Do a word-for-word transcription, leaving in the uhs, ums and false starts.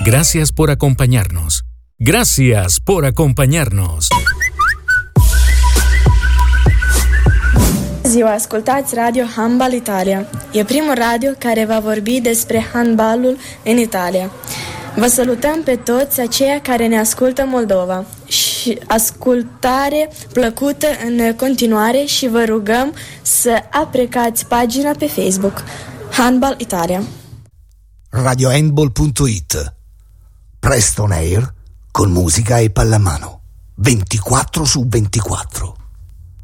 Gracias por acompañarnos. Gracias por acompañarnos. Ziua, ascultați Radio Handbal Italia. E primul radio care va vorbi despre handbalul în Italia. Vă salutăm pe toți aceia care ne ascultă Moldova și ascultare plăcută în continuare și vă rugăm să aprecați pagina pe Facebook Handbal Italia. radio handball punto it. Presto on air con musica e pallamano ventiquattro su ventiquattro.